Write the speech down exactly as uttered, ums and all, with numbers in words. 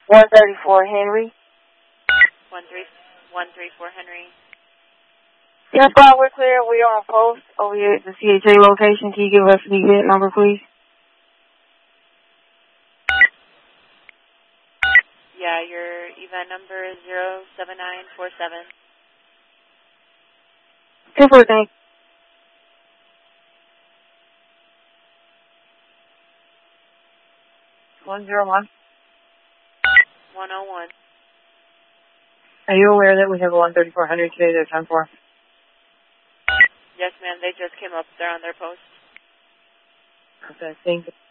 one thirty-four Henry. One three one three four Henry. Yes, Bob, we're clear. We are on post over here at the C H A location. Can you give us the event number, please? Yeah, your event number is zero seven nine four seven. Super, thank one zero one. one oh one. Are you aware that we have a one thirty-four Henry today that's on for? Yes, ma'am. They just came up. They're on their post. Okay, thank you.